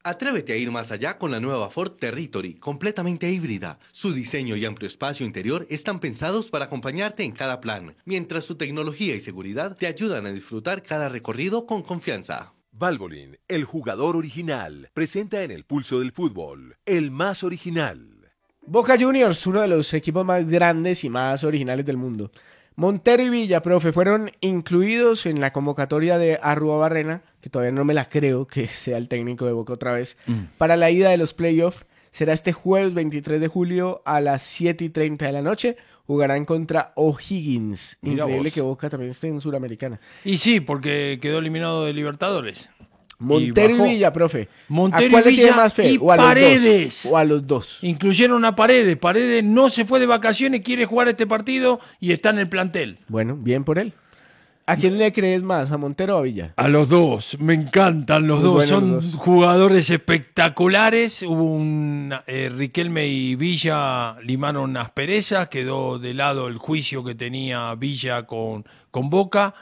Atrévete a ir más allá con la nueva Ford Territory, completamente híbrida. Su diseño y amplio espacio interior están pensados para acompañarte en cada plan, mientras su tecnología y seguridad te ayudan a disfrutar cada recorrido con confianza. Valvoline, el jugador original, presenta en el pulso del fútbol, el más original. Boca Juniors, uno de los equipos más grandes y más originales del mundo. Montero y Villa, profe, fueron incluidos en la convocatoria de Arruabarrena, que todavía no me la creo que sea el técnico de Boca otra vez, para la ida de los playoffs. Será este jueves 23 de julio a las 7:30 de la noche. Jugarán contra O'Higgins. Mirá Increíble vos. que Boca también esté en Suramericana. Y sí, porque quedó eliminado de Libertadores. Montero y bajó. Villa, profe. Montero ¿A cuál y le tiene Villa más fe? y ¿O a los Paredes. dos? ¿O a los dos? Incluyeron a Paredes. Paredes no se fue de vacaciones, quiere jugar este partido y está en el plantel. Bueno, bien por él. ¿A quién le crees más? ¿A Montero o a Villa? A los dos, me encantan los Muy dos, buenos son los dos. jugadores espectaculares. Hubo un Riquelme y Villa limaron asperezas, quedó de lado el juicio que tenía Villa con Boca.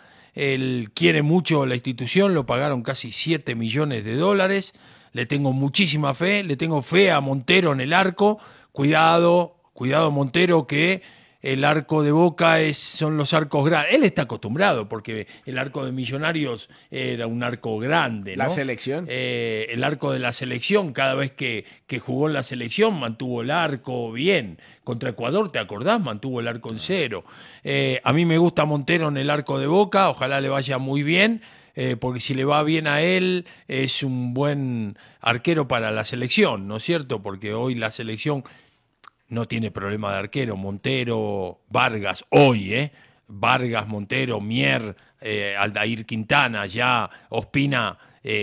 Él quiere mucho la institución, lo pagaron casi 7 millones de dólares. Le tengo muchísima fe, le tengo fe a Montero en el arco. Cuidado Montero, que el arco de Boca son los arcos grandes. Él está acostumbrado porque el arco de Millonarios era un arco grande, ¿no? La selección. El arco de la selección, cada vez que jugó en la selección mantuvo el arco bien. Contra Ecuador, ¿te acordás? Mantuvo el arco en cero. A mí me gusta Montero en el arco de Boca, ojalá le vaya muy bien, porque si le va bien a él es un buen arquero para la selección, ¿no es cierto? Porque hoy la selección no tiene problema de arquero. Montero, Vargas, hoy, Vargas, Montero, Mier, Aldair Quintana, ya Ospina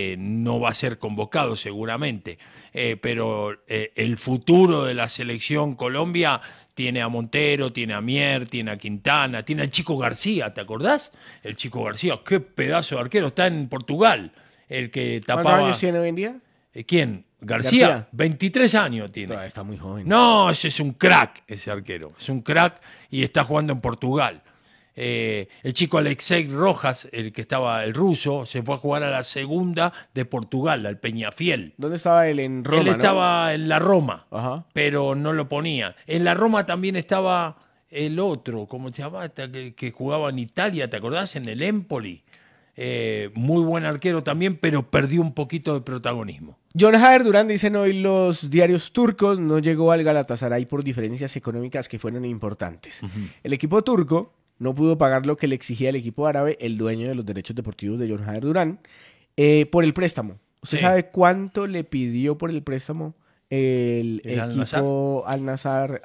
no va a ser convocado seguramente. Pero el futuro de la selección Colombia tiene a Montero, tiene a Mier, tiene a Quintana, tiene al Chico García, ¿te acordás? El Chico García, qué pedazo de arquero, está en Portugal, el que tapaba... ¿Cuántos años tiene hoy en día? ¿Quién? García, García. 23 años tiene. Todavía está muy joven. No, ese es un crack, ese arquero. Es un crack y está jugando en Portugal. El chico Alexei Rojas, el que estaba, el ruso, se fue a jugar a la segunda de Portugal, al Peñafiel. ¿Dónde estaba él? En Roma, Él ¿no? estaba en la Roma, Ajá. pero no lo ponía. En la Roma también estaba el otro, ¿cómo se llama? Que jugaba en Italia, ¿te acordás? En el Empoli. Muy buen arquero también, pero perdió un poquito de protagonismo. John Hader Durán, dicen hoy los diarios turcos, no llegó al Galatasaray por diferencias económicas que fueron importantes. El equipo turco no pudo pagar lo que le exigía el equipo árabe, el dueño de los derechos deportivos de John Hader Durán, por el préstamo. ¿Usted Sí. sabe cuánto le pidió por el préstamo el equipo Al-Nassr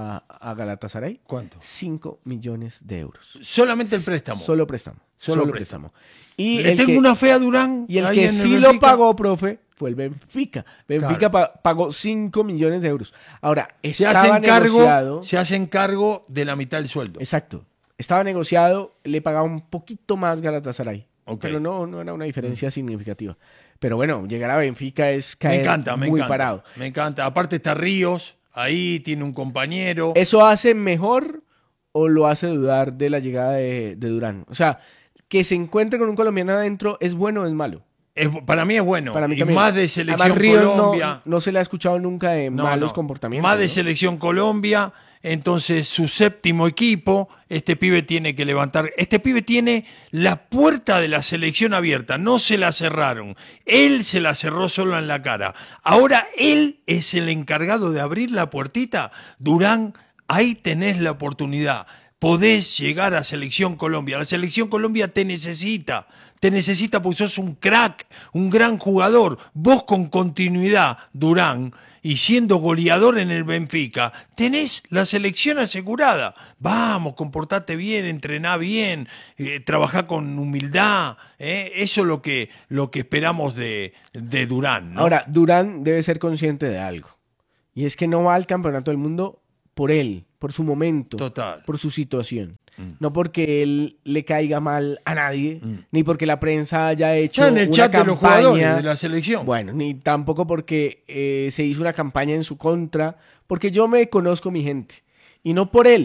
a Galatasaray? ¿Cuánto? 5 millones de euros. Solamente el préstamo. Solo préstamo. Solo Solo préstamo. préstamo. Y Le tengo una fe a Durán. y el ahí que en sí lo Benfica. pagó, profe, fue el Benfica. Benfica pagó 5 millones de euros. Ahora, Se estaba negociado... se hacen cargo de la mitad del sueldo. Exacto. Estaba negociado, le pagaba un poquito más Galatasaray. Ok. Pero no era una diferencia significativa. Pero bueno, llegar a Benfica es Me caer encanta, me muy encanta. parado. Me encanta. Aparte está Ríos, ahí tiene un compañero. ¿Eso hace mejor o lo hace dudar de la llegada de Durán? O sea, que se encuentre con un colombiano adentro, ¿es bueno o es malo? Para mí es bueno. Para mí y también. más de selección Además, Ríos Colombia. no se le ha escuchado nunca de No, malos no. comportamientos. Más de ¿no? selección Colombia, entonces su séptimo equipo, este pibe tiene que levantar, este pibe tiene la puerta de la selección abierta, no se la cerraron, él se la cerró solo en la cara, ahora él es el encargado de abrir la puertita. Durán, ahí tenés la oportunidad, podés llegar a selección Colombia, la selección Colombia te necesita porque sos un crack, un gran jugador, vos con continuidad, Durán, y siendo goleador en el Benfica, tenés la selección asegurada. Vamos, comportate bien, entrená bien, trabajá con humildad. Eso es lo que esperamos de Durán, ¿no? Ahora, Durán debe ser consciente de algo. Y es que no va al campeonato del mundo por él, por su momento, Total. por su situación. No porque él le caiga mal a nadie, ni porque la prensa haya hecho Está en el una chat de los campaña. jugadores de la selección. Bueno, ni tampoco porque se hizo una campaña en su contra, porque yo me conozco mi gente. Y no por él,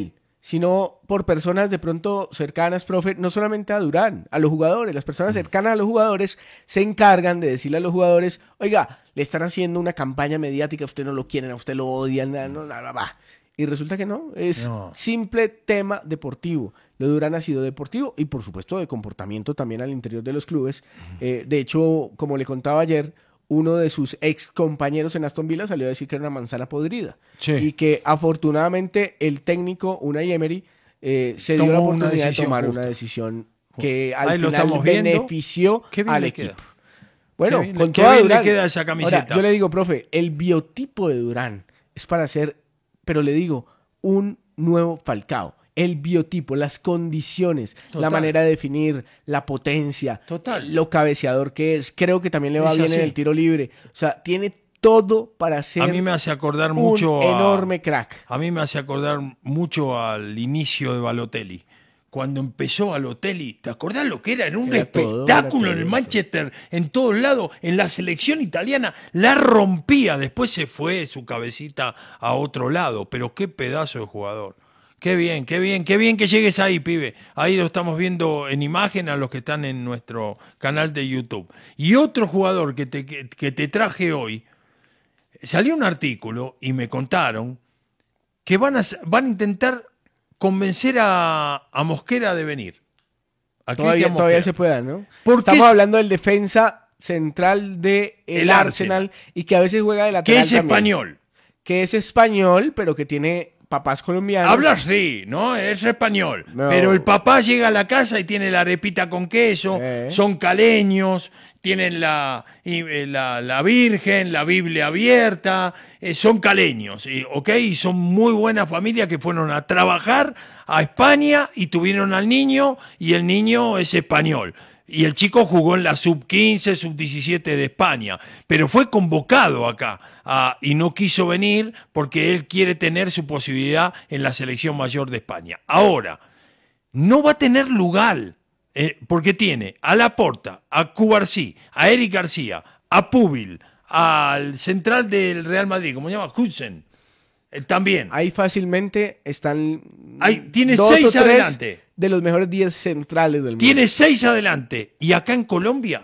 sino por personas de pronto cercanas, profe, no solamente a Durán, a los jugadores. Las personas cercanas a los jugadores se encargan de decirle a los jugadores, oiga, le están haciendo una campaña mediática, a usted no lo quieren, a usted lo odian, y resulta que no, es simple tema deportivo. Lo de Durán ha sido deportivo y por supuesto de comportamiento también al interior de los clubes. De hecho, como le contaba ayer, uno de sus ex compañeros en Aston Villa salió a decir que era una manzana podrida. Sí. Y que afortunadamente el técnico Unai Emery se dio la oportunidad de tomar una decisión que al final benefició al equipo. Bueno, con toda Durán. Le queda esa camiseta. Ahora, yo le digo, profe, el biotipo de Durán es para ser, pero le digo, un nuevo Falcao. El biotipo, las condiciones, la manera de definir, la potencia, lo cabeceador que es. Creo que también le va bien en el tiro libre. O sea, tiene todo para ser a mí me hace acordar mucho enorme crack. A mí me hace acordar mucho al inicio de Balotelli. Cuando empezó Balotelli, ¿te acordás lo que era? Era un espectáculo en el Manchester, en todos lados, en la selección italiana, la rompía. Después se fue su cabecita a otro lado, pero qué pedazo de jugador. Qué bien que llegues ahí, pibe. Ahí lo estamos viendo en imagen a los que están en nuestro canal de YouTube. Y otro jugador que te traje hoy, salió un artículo y me contaron que van a intentar convencer a Mosquera de venir. Todavía se pueda, ¿no? Estamos hablando del defensa central del Arsenal y que a veces juega de lateral. Que es español. Que es español, pero que tiene papás colombianos. Habla así, ¿no? Es español. No. Pero el papá llega a la casa y tiene la arepita con queso, son caleños, tienen la Virgen, la Biblia abierta, son caleños, ¿ok? Y son muy buena familia que fueron a trabajar a España y tuvieron al niño y el niño es español. Y el chico jugó en la sub-15, sub-17 de España, pero fue convocado acá y no quiso venir porque él quiere tener su posibilidad en la selección mayor de España. Ahora, no va a tener lugar, porque tiene a Laporta, a Cubarsí, a Eric García, a Púbil, al central del Real Madrid, ¿cómo se llama? Hudson. También. Ahí fácilmente están. Tiene 6 adelante. De los mejores 10 centrales del mundo. Tiene 6 adelante. Y acá en Colombia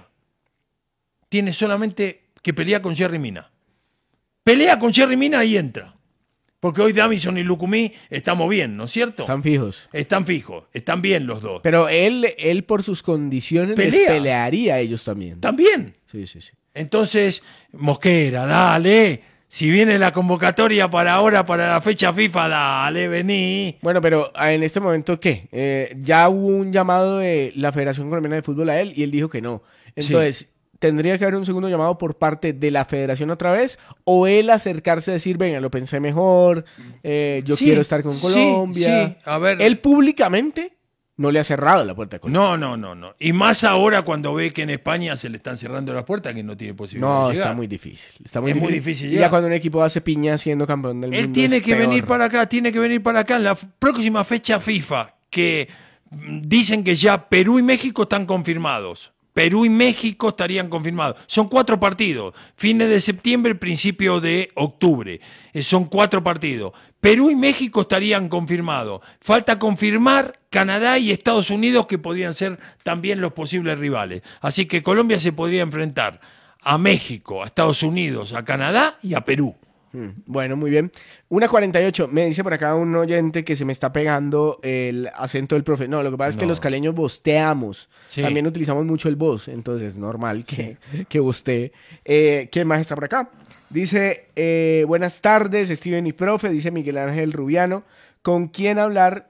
tiene solamente que pelear con Jerry Mina. Pelea con Jerry Mina y entra. Porque hoy Davison y Lucumí estamos bien, ¿no es cierto? Están fijos. Están fijos. Están bien los dos. Pero él por sus condiciones les pelearía a ellos también. ¿También? Sí. Entonces, Mosquera, dale. Si viene la convocatoria para ahora, para la fecha FIFA, dale, vení. Bueno, pero en este momento, ¿qué? Ya hubo un llamado de la Federación Colombiana de Fútbol a él y él dijo que no. Entonces, ¿tendría que haber un segundo llamado por parte de la Federación otra vez? ¿O él acercarse a decir, venga, lo pensé mejor, yo quiero estar con Colombia? Sí, a ver. Él públicamente no le ha cerrado la puerta a Colombia. No. Y más ahora cuando ve que en España se le están cerrando las puertas, que no tiene posibilidad de llegar. Está muy difícil. Muy difícil y ya cuando un equipo hace piña siendo campeón del mundo. Él tiene que venir para acá, en la próxima fecha FIFA, que dicen que ya Perú y México están confirmados. Perú y México estarían confirmados. Son 4 partidos. Fines de septiembre, principio de octubre. Son 4 partidos. Perú y México estarían confirmados. Falta confirmar Canadá y Estados Unidos, que podrían ser también los posibles rivales. Así que Colombia se podría enfrentar a México, a Estados Unidos, a Canadá y a Perú. Bueno, muy bien. 1:48. Me dice por acá un oyente que se me está pegando el acento del profe. No, lo que pasa es que los caleños bosteamos. Sí. También utilizamos mucho el vos, entonces es normal que bostee. ¿Quién más está por acá? Dice, buenas tardes, Steven y profe, dice Miguel Ángel Rubiano. ¿Con quién hablar?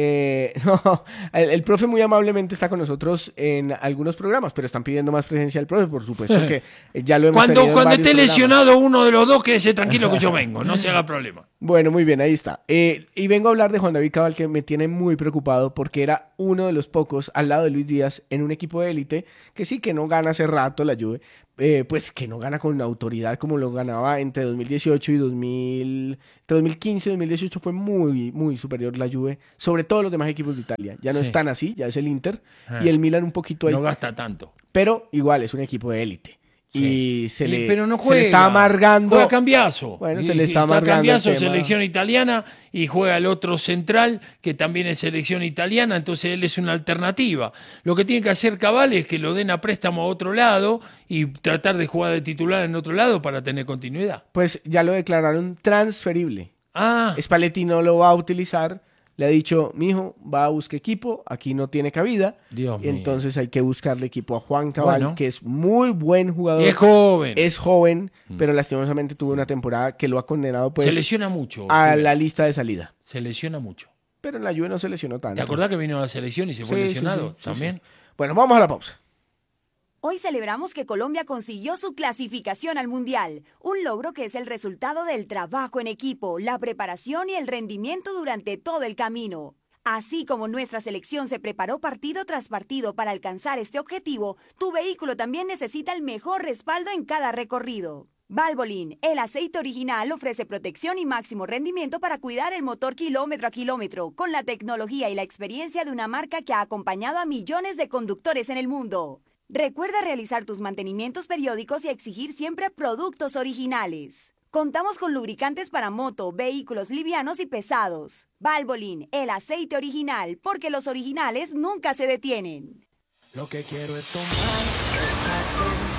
No, el profe muy amablemente está con nosotros en algunos programas, pero están pidiendo más presencia del profe, por supuesto que ya lo hemos tenido en Cuando esté programas. Lesionado uno de los dos, quédese tranquilo que yo vengo, no se haga problema. Bueno, muy bien, ahí está. Y vengo a hablar de Juan David Cabal, que me tiene muy preocupado porque era uno de los pocos al lado de Luis Díaz en un equipo de élite que sí que no gana hace rato la Juve, pues que no gana con autoridad como lo ganaba entre 2018 y 2015 y 2018 fue muy, muy superior la Juve, sobre todo los demás equipos de Italia. Ya no están así, ya es el Inter y el Milan un poquito ahí. No gasta tanto. Pero igual es un equipo de élite. y se le, pero no se juega, le está amargando. Juega Cambiaso. Bueno, se le está amargando Cambiaso, el tema. selección italiana, y juega el otro central, que también es selección italiana, entonces él es una alternativa. Lo que tiene que hacer Cabal es que lo den a préstamo a otro lado y tratar de jugar de titular en otro lado para tener continuidad. Pues ya lo declararon transferible. Ah, Spalletti no lo va a utilizar. Le ha dicho, mijo, va a buscar equipo, aquí no tiene cabida. Dios y mío. entonces hay que buscarle equipo a Juan Cabal, Bueno. que es muy buen jugador. y es joven. Es joven, pero lastimosamente tuvo una temporada que lo ha condenado pues se lesiona mucho. a Steven. la lista de salida. Se lesiona mucho. Pero en la Juve no se lesionó tanto. ¿Te acordás que vino a la selección y se fue Sí, sí, lesionado sí, también? sí. Bueno, vamos a la pausa. Hoy celebramos que Colombia consiguió su clasificación al Mundial, un logro que es el resultado del trabajo en equipo, la preparación y el rendimiento durante todo el camino. Así como nuestra selección se preparó partido tras partido para alcanzar este objetivo, tu vehículo también necesita el mejor respaldo en cada recorrido. Valvoline, el aceite original, ofrece protección y máximo rendimiento para cuidar el motor kilómetro a kilómetro, con la tecnología y la experiencia de una marca que ha acompañado a millones de conductores en el mundo. Recuerda realizar tus mantenimientos periódicos y exigir siempre productos originales. Contamos con lubricantes para moto, vehículos livianos y pesados. Valvoline, el aceite original, porque los originales nunca se detienen. Lo que quiero es tomar café.